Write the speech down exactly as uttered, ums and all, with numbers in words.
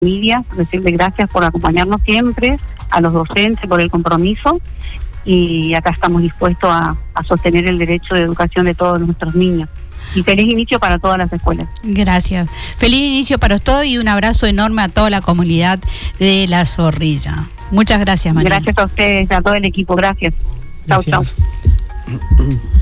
familias, decirle gracias por acompañarnos siempre, a los docentes por el compromiso, y acá estamos dispuestos a, a sostener el derecho de educación de todos nuestros niños. Y feliz inicio para todas las escuelas. Gracias. Feliz inicio para todos y un abrazo enorme a toda la comunidad de La Zorrilla. Muchas gracias, María. Gracias a ustedes, a todo el equipo. Gracias. Chau, chau.